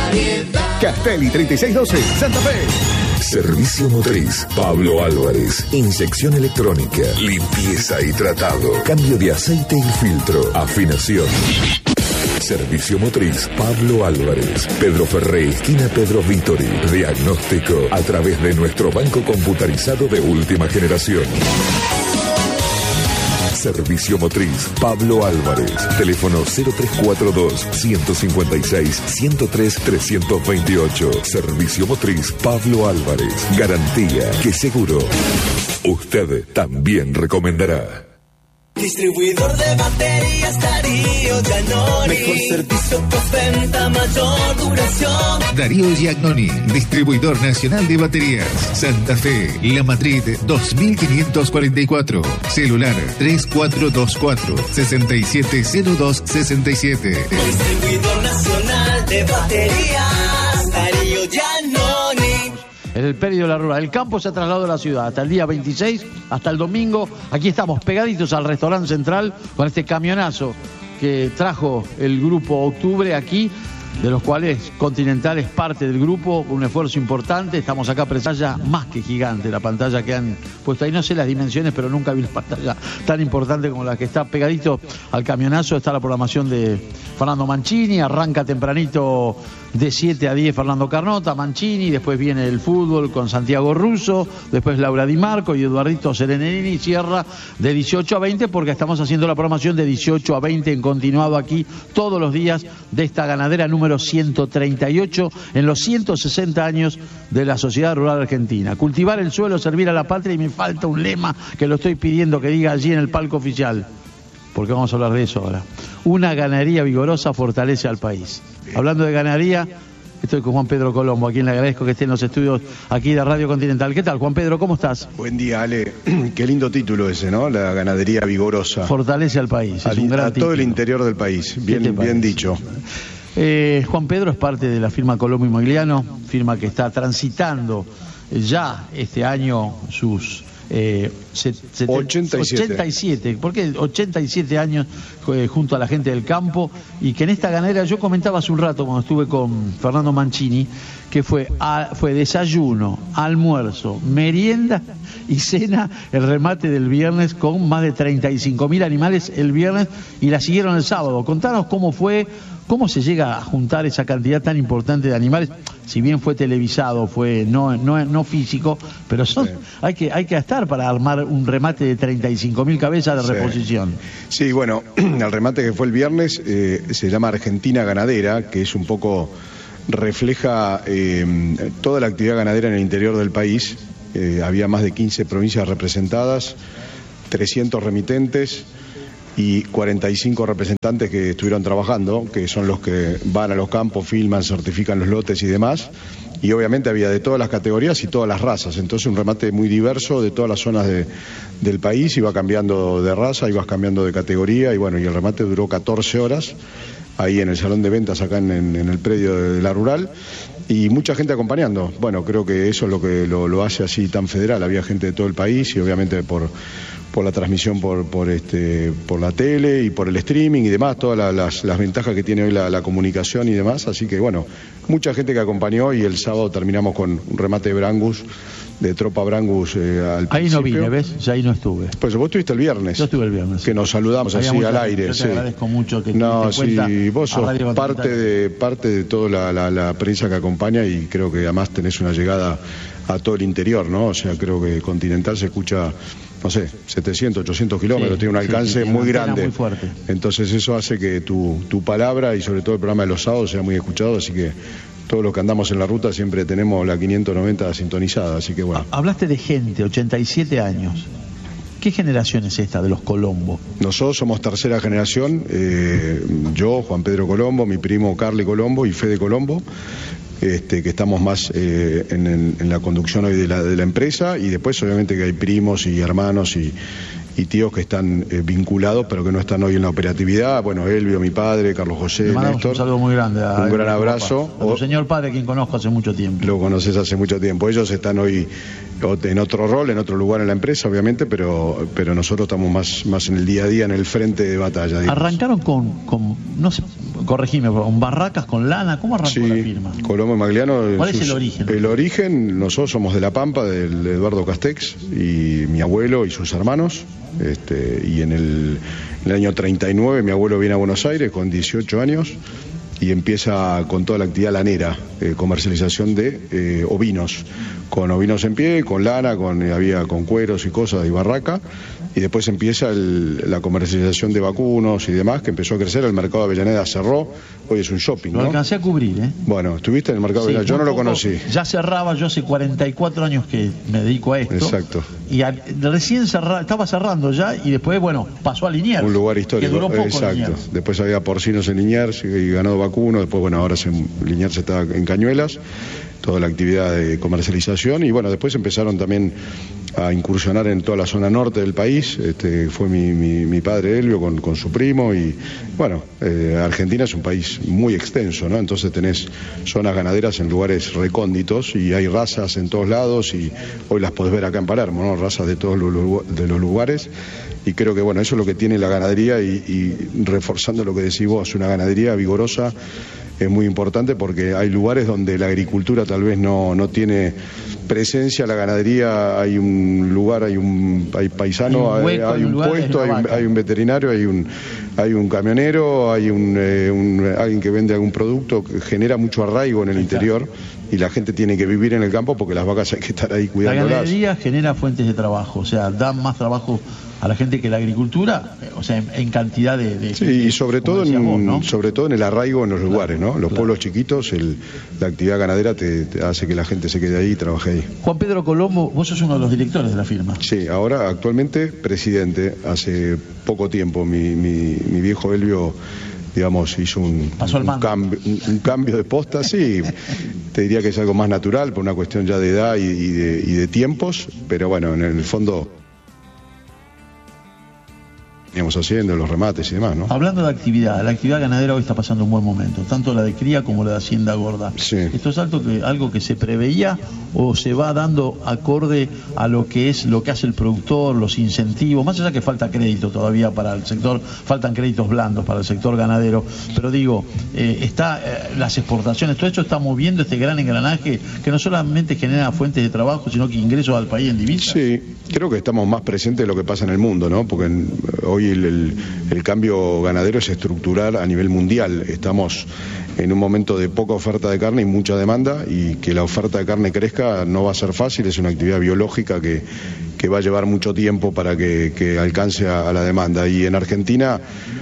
variedad. Castelli 3612, Santa Fe. Servicio motriz Pablo Álvarez. Inyección electrónica, limpieza y tratado, cambio de aceite y filtro, afinación. Servicio motriz Pablo Álvarez. Pedro Ferré, esquina Pedro Vítori. Diagnóstico a través de nuestro banco computarizado de última generación. Servicio motriz Pablo Álvarez. Teléfono 0342-156-103-328. Servicio motriz Pablo Álvarez. Garantía que seguro usted también recomendará. Distribuidor de baterías Darío Giannoni. Mejor servicio, postventa, mayor duración. Darío Giannoni, distribuidor nacional de baterías. Santa Fe, La Madrid 2544. Celular 3424-670267. Distribuidor nacional de baterías Darío Giannoni. En el predio de la Rural. El campo se trasladó a la ciudad hasta el día 26, hasta el domingo. Aquí estamos pegaditos al restaurante central con este camionazo que trajo el grupo Octubre aquí, de los cuales Continental es parte del grupo, un esfuerzo importante. Estamos acá, pantalla más que gigante, la pantalla que han puesto ahí, no sé las dimensiones, pero nunca vi una pantalla tan importante como la que está pegadito al camionazo. Está la programación de Fernando Mancini, arranca tempranito de 7 a 10 Fernando Carnota, Mancini, después viene el fútbol con Santiago Russo, después Laura Di Marco y Eduardito Serenelini, y cierra de 18 a 20 porque estamos haciendo la programación de 18 a 20 en continuado aquí todos los días de esta ganadera número 138 en los 160 años de la Sociedad Rural Argentina. Cultivar el suelo, servir a la patria, y me falta un lema que lo estoy pidiendo que diga allí en el palco oficial, porque vamos a hablar de eso ahora. Una ganadería vigorosa fortalece al país. Hablando de ganadería, estoy con Juan Pedro Colombo, a quien le agradezco que esté en los estudios aquí de Radio Continental. ¿Qué tal, Juan Pedro? ¿Cómo estás? Buen día, Ale. Qué lindo título ese, ¿no? La ganadería vigorosa. Fortalece al país. Es un gran a todo el interior del país. Bien dicho. Juan Pedro es parte de la firma Colombo y Mogliano, firma que está transitando ya este año sus 87, ¿por qué 87 años junto a la gente del campo? Y que en esta ganadera, yo comentaba hace un rato cuando estuve con Fernando Mancini, que fue desayuno, almuerzo, merienda y cena, el remate del viernes con más de 35.000 animales el viernes, y la siguieron el sábado. Contanos cómo fue, cómo se llega a juntar esa cantidad tan importante de animales. Si bien fue televisado, fue no físico, pero hay que estar para armar un remate de 35.000 cabezas de reposición. Sí, bueno, el remate que fue el viernes se llama Argentina Ganadera, que es un poco, refleja toda la actividad ganadera en el interior del país. Había más de 15 provincias representadas, 300 remitentes y 45 representantes que estuvieron trabajando, que son los que van a los campos, filman, certifican los lotes y demás. Y obviamente había de todas las categorías y todas las razas, entonces un remate muy diverso de todas las zonas del país. Iba cambiando de raza, ibas cambiando de categoría, y bueno, y el remate duró 14 horas ahí en el salón de ventas, acá en el predio de la Rural, y mucha gente acompañando. Bueno, creo que eso es lo que lo hace así tan federal. Había gente de todo el país, y obviamente por la transmisión por la tele y por el streaming y demás, todas las ventajas que tiene hoy la comunicación y demás. Así que bueno, mucha gente que acompañó, y el sábado terminamos con un remate de Brangus, de tropa Brangus al principio. Ahí no vine, ¿ves? Ya ahí no estuve. Pues vos estuviste el viernes. Yo estuve el viernes. Que nos saludamos así al aire. Yo te agradezco mucho que sí, vos sos parte de toda la prensa que acompaña, y creo que además tenés una llegada a todo el interior, ¿no? O sea, creo que Continental se escucha, no sé, 700, 800 kilómetros, tiene un alcance muy grande. Muy fuerte. Entonces eso hace que tu palabra, y sobre todo el programa de los sábados, sea muy escuchado, así que todos los que andamos en la ruta siempre tenemos la 590 sintonizada, así que bueno. Hablaste de gente, 87 años. ¿Qué generación es esta de los Colombo? Nosotros somos tercera generación, yo, Juan Pedro Colombo, mi primo Carly Colombo y Fede Colombo, que estamos más en la conducción hoy de la empresa, y después obviamente que hay primos y hermanos y tíos que están vinculados, pero que no están hoy en la operatividad. Bueno, Elvio, mi padre, Carlos José, Néstor. Un saludo muy grande. Un gran abrazo. A tu señor padre, quien conozco hace mucho tiempo. Lo conoces hace mucho tiempo. Ellos están hoy en otro rol, en otro lugar en la empresa, obviamente, pero nosotros estamos más en el día a día, en el frente de batalla. Digamos. Arrancaron con no sé, corregime, con barracas, con lana. ¿Cómo arrancó la firma? Colombo y Magliano. ¿Cuál es el origen? El origen, nosotros somos de La Pampa, del Eduardo Castex, y mi abuelo y sus hermanos. Y en el año 39 mi abuelo viene a Buenos Aires con 18 años y empieza con toda la actividad lanera, comercialización de ovinos, con ovinos en pie, con lana, había con cueros y cosas y barraca, y después empieza la comercialización de vacunos y demás, que empezó a crecer. El mercado de Avellaneda cerró, hoy es un shopping, ¿no? Lo alcancé a cubrir, ¿eh? Bueno, ¿estuviste en el mercado de Avellaneda? Yo no lo conocí. Ya cerraba, yo hace 44 años que me dedico a esto. Exacto. Y recién estaba cerrando ya, y después, bueno, pasó a Liniers. Un lugar histórico. Que duró poco. Exacto. Liniers. Después había porcinos en Liniers y ganado vacuno. Después, bueno, ahora Liniers está en Cañuelas, toda la actividad de comercialización. Y bueno, después empezaron también a incursionar en toda la zona norte del país. Fue mi padre Elvio con su primo. Y bueno, Argentina es un país muy extenso, ¿no? Entonces tenés zonas ganaderas en lugares recónditos y hay razas en todos lados, y hoy las podés ver acá en Palermo, ¿no? Razas de todos los lugares. Y creo que bueno, eso es lo que tiene la ganadería, y reforzando lo que decís vos, una ganadería vigorosa es muy importante, porque hay lugares donde la agricultura tal vez no tiene presencia. La ganadería, hay un lugar, hay paisano, hay un puesto, hay un veterinario, hay un camionero, hay alguien que vende algún producto, que genera mucho arraigo en el interior, y la gente tiene que vivir en el campo porque las vacas hay que estar ahí cuidándolas. La ganadería genera fuentes de trabajo, o sea, da más trabajo a la gente que la agricultura, o sea, en cantidad de sí, y sobre todo en el arraigo en los lugares, ¿no? Los pueblos chiquitos, la actividad ganadera te hace que la gente se quede ahí y trabaje ahí. Juan Pedro Colombo, vos sos uno de los directores de la firma. Sí, ahora actualmente presidente. Hace poco tiempo mi viejo Elvio, digamos, hizo un cambio de posta. Sí, te diría que es algo más natural por una cuestión ya de edad y de tiempos, pero bueno, en el fondo veníamos haciendo los remates y demás, ¿no? Hablando de actividad, la actividad ganadera hoy está pasando un buen momento, tanto la de cría como la de hacienda gorda. Sí. ¿Esto es algo que se preveía o se va dando acorde a lo que hace el productor, los incentivos? Más allá que falta crédito todavía para el sector, faltan créditos blandos para el sector ganadero, pero digo, las exportaciones, todo esto está moviendo este gran engranaje que no solamente genera fuentes de trabajo, sino que ingresos al país en divisas. Sí, creo que estamos más presentes de lo que pasa en el mundo, ¿no? Porque hoy el cambio ganadero es estructural a nivel mundial. Estamos en un momento de poca oferta de carne y mucha demanda, y que la oferta de carne crezca no va a ser fácil. Es una actividad biológica que va a llevar mucho tiempo para que alcance a la demanda. Y en Argentina,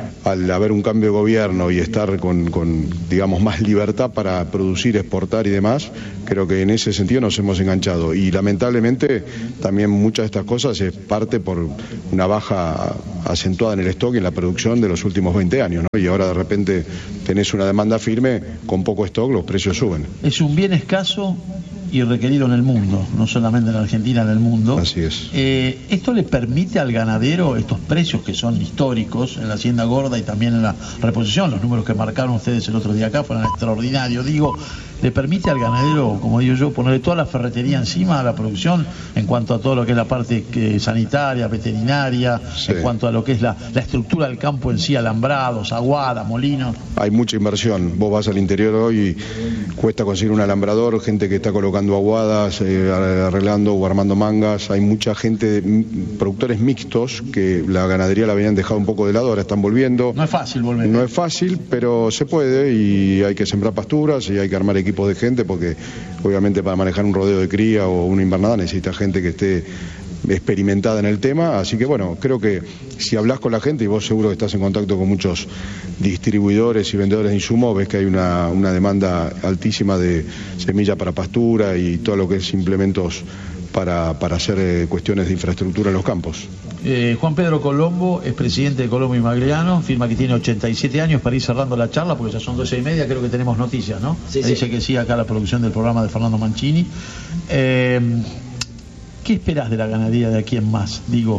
al haber un cambio de gobierno y estar con digamos, más libertad para producir, exportar y demás, creo que en ese sentido nos hemos enganchado. Y lamentablemente también muchas de estas cosas es parte por una baja acentuada en el stock y en la producción de los últimos 20 años, ¿no? Y ahora de repente tenés una demanda firme, con poco stock los precios suben. Es un bien escaso y requerido en el mundo, no solamente en Argentina, en el mundo. Así es. ¿Esto le permite al ganadero, estos precios que son históricos en la hacienda gorda y también en la reposición, los números que marcaron ustedes el otro día acá fueron extraordinarios, digo, le permite al ganadero, como digo yo, ponerle toda la ferretería encima a la producción en cuanto a todo lo que es la parte sanitaria, veterinaria, sí, en cuanto a lo que es la estructura del campo en sí, alambrados, aguadas, molinos? Hay mucha inversión. Vos vas al interior hoy y cuesta conseguir un alambrador, gente que está colocando aguadas, arreglando o armando mangas. Hay mucha gente, productores mixtos, que la ganadería la habían dejado un poco de lado, ahora están volviendo. No es fácil volver. No es fácil, pero se puede, y hay que sembrar pasturas y hay que armar equipos de gente, porque obviamente para manejar un rodeo de cría o una invernada necesita gente que esté experimentada en el tema. Así que bueno, creo que si hablas con la gente, y vos seguro que estás en contacto con muchos distribuidores y vendedores de insumos, ves que hay una demanda altísima de semilla para pastura y todo lo que es implementos para hacer cuestiones de infraestructura en los campos. Juan Pedro Colombo es presidente de Colombo y Magliano, firma que tiene 87 años, para ir cerrando la charla, porque ya son 12:30, creo que tenemos noticias, ¿no? Sí, dice que sí acá la producción del programa de Fernando Mancini. ¿Qué esperás de la ganadería de aquí en más? Digo,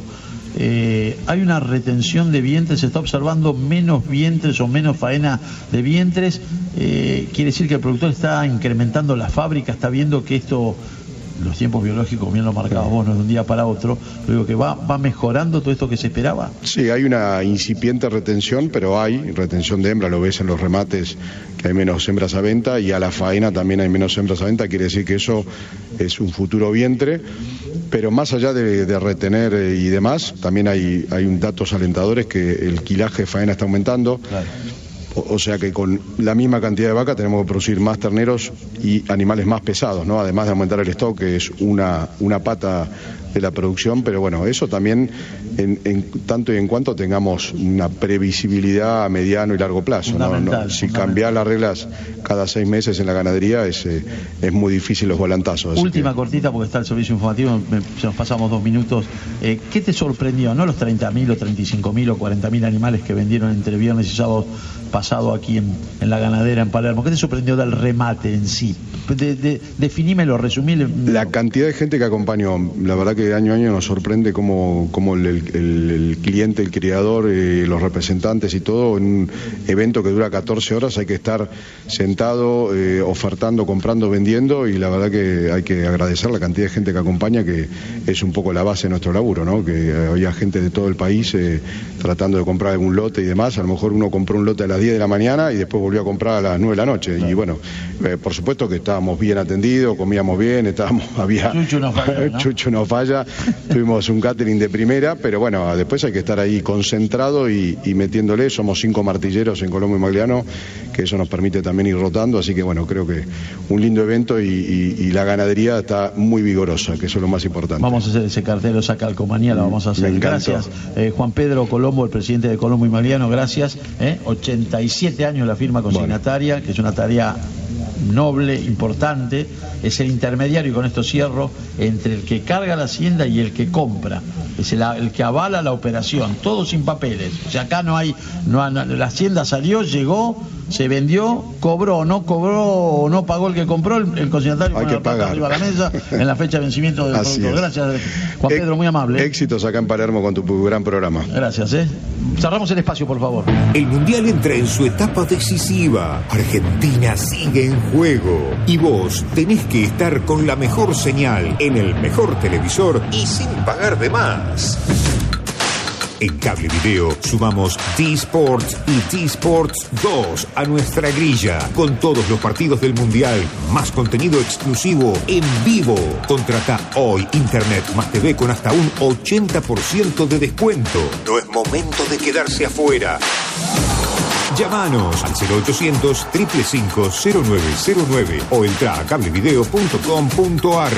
hay una retención de vientres, se está observando menos vientres o menos faena de vientres. Quiere decir que el productor está incrementando la fábrica, está viendo que esto, los tiempos biológicos, bien lo marcabas vos, no es de un día para otro, pero digo que va mejorando todo esto que se esperaba. Sí, hay una incipiente retención, pero hay retención de hembra, lo ves en los remates, que hay menos hembras a venta, y a la faena también hay menos hembras a venta, quiere decir que eso es un futuro vientre, pero más allá de retener y demás, también hay datos alentadores que el quilaje de faena está aumentando. Claro. O sea que con la misma cantidad de vaca tenemos que producir más terneros y animales más pesados, ¿no? Además de aumentar el stock, que es una pata de la producción, pero bueno, eso también en tanto y en cuanto tengamos una previsibilidad a mediano y largo plazo, ¿no? Si cambiar las reglas cada 6 meses en la ganadería es muy difícil los volantazos. Última cortita, porque está el servicio informativo, se nos pasamos 2 minutos. ¿Qué te sorprendió? No los 30.000 o 35.000 o 40.000 animales que vendieron entre viernes y sábado pasado aquí en la ganadera en Palermo. ¿Qué te sorprendió del remate en sí? Definímelo, resumímelo. La cantidad de gente que acompañó, la verdad que año a año nos sorprende cómo el cliente, el criador, los representantes y todo, en un evento que dura 14 horas hay que estar sentado, ofertando, comprando, vendiendo, y la verdad que hay que agradecer la cantidad de gente que acompaña, que es un poco la base de nuestro laburo, ¿no? Que había gente de todo el país tratando de comprar algún lote y demás. A lo mejor uno compró un lote a las 10 de la mañana y después volvió a comprar a las 9 de la noche. Claro. Y bueno, por supuesto que estábamos bien atendidos, comíamos bien, Chucho no falla, tuvimos un catering de primera, pero bueno, después hay que estar ahí concentrado y metiéndole. Somos 5 martilleros en Colombo y Magliano, que eso nos permite también ir rotando, así que bueno, creo que un lindo evento y la ganadería está muy vigorosa, que eso es lo más importante. Vamos a hacer ese cartel, esa calcomanía, la vamos a hacer. Gracias. Juan Pedro Colombo, el presidente de Colombo y Magliano, gracias. 87 años la firma consignataria, que es una tarea noble, importante, es el intermediario, y con esto cierro, entre el que carga la hacienda y el que compra, es el que avala la operación, todo sin papeles. O sea, acá la hacienda salió, llegó, se vendió, cobró o no pagó el que compró, el consignatario hay que pagar arriba de la mesa en la fecha de vencimiento del producto. Gracias, Juan Pedro, muy amable. Éxitos acá en Palermo con tu gran programa. Gracias. Cerramos el espacio, por favor. El Mundial entra en su etapa decisiva. Argentina sigue en juego y vos tenés que estar con la mejor señal, en el mejor televisor y sin pagar de más. En Cable Video sumamos T-Sports y T-Sports 2 a nuestra grilla, con todos los partidos del Mundial, más contenido exclusivo en vivo. Contrata hoy Internet más TV con hasta un 80% de descuento. No es momento de quedarse afuera. Llámanos al 0800 555 0909 o entra a cablevideo.com.ar.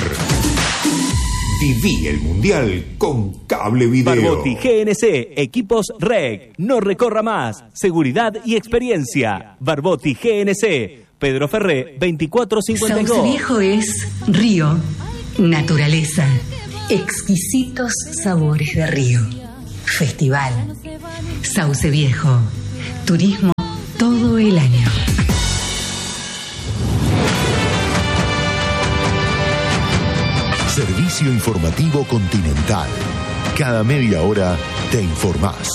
Viví el Mundial con Cable Video. Barbotti GNC, equipos REC. No recorra más. Seguridad y experiencia. Barbotti GNC. Pedro Ferré, 2452. Sauce Viejo es río, naturaleza, exquisitos sabores de río. Festival. Sauce Viejo. Turismo todo el año. Servicio informativo Continental. Cada media hora te informás.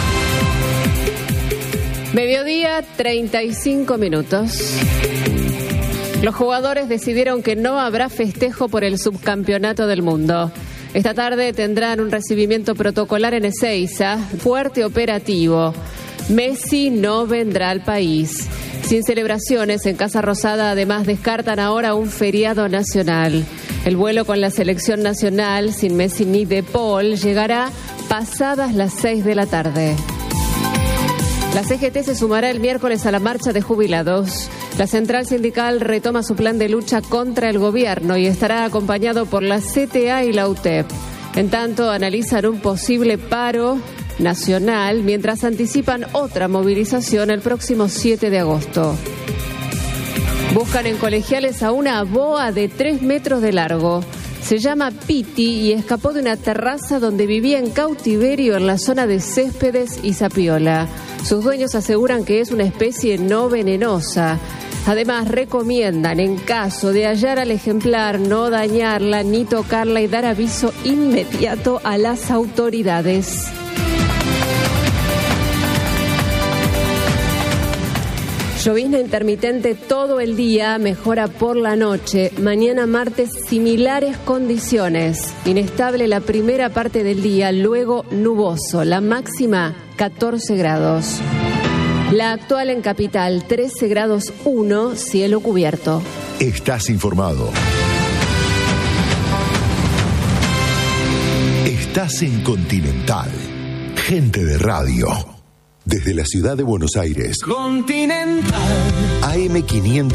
Mediodía, 35 minutos. Los jugadores decidieron que no habrá festejo por el subcampeonato del mundo. Esta tarde tendrán un recibimiento protocolar en Ezeiza, fuerte operativo. Messi no vendrá al país. Sin celebraciones, en Casa Rosada además descartan ahora un feriado nacional. El vuelo con la selección nacional, sin Messi ni De Paul, llegará pasadas las 6 de la tarde. La CGT se sumará el miércoles a la marcha de jubilados. La central sindical retoma su plan de lucha contra el gobierno y estará acompañado por la CTA y la UTEP. En tanto, analizan un posible paro nacional mientras anticipan otra movilización el próximo 7 de agosto. Buscan en Colegiales a una boa de 3 metros de largo. Se llama Piti y escapó de una terraza donde vivía en cautiverio en la zona de Céspedes y Zapiola. Sus dueños aseguran que es una especie no venenosa. Además, recomiendan, en caso de hallar al ejemplar, no dañarla ni tocarla y dar aviso inmediato a las autoridades. Llovizna intermitente todo el día, mejora por la noche. Mañana martes, similares condiciones. Inestable la primera parte del día, luego nuboso. La máxima, 14 grados. La actual en Capital, 13 grados 1, cielo cubierto. Estás informado. Estás en Continental. Gente de radio. Desde la ciudad de Buenos Aires. Continental. AM 500.